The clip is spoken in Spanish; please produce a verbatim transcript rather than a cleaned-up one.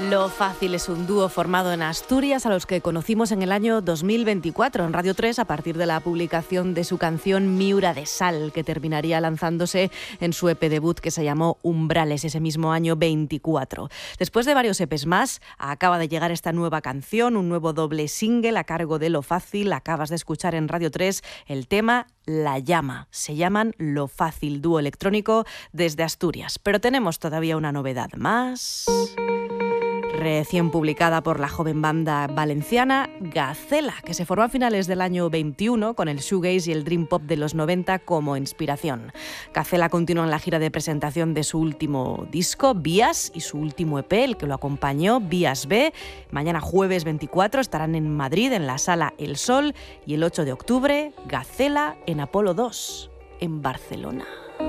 Lo Fácil es un dúo formado en Asturias a los que conocimos en el año dos mil veinticuatro en Radio tres a partir de la publicación de su canción Miura de Sal, que terminaría lanzándose en su E P debut que se llamó Umbrales ese mismo año veinticuatro. Después de varios E Pes más, acaba de llegar esta nueva canción, un nuevo doble single a cargo de Lo Fácil. Acabas de escuchar en Radio tres el tema La Llama. Se llaman Lo Fácil, dúo electrónico desde Asturias. Pero tenemos todavía una novedad más, recién publicada por la joven banda valenciana Gacela, que se formó a finales del año veintiuno con el shoegaze y el dream pop de los noventa como inspiración. Gacela continúa en la gira de presentación de su último disco, Vías, y su último E P, el que lo acompañó, Vías B. Mañana jueves veinticuatro estarán en Madrid, en la Sala El Sol, y el ocho de octubre, Gacela en Apolo dos, en Barcelona.